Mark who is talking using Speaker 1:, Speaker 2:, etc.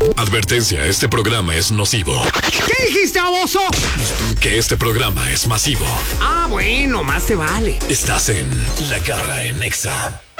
Speaker 1: Advertencia, este programa es nocivo.
Speaker 2: ¿Qué dijiste, baboso?
Speaker 1: Que este programa es masivo.
Speaker 2: Ah, bueno, más te vale.
Speaker 1: Estás en La Garra en Nexa.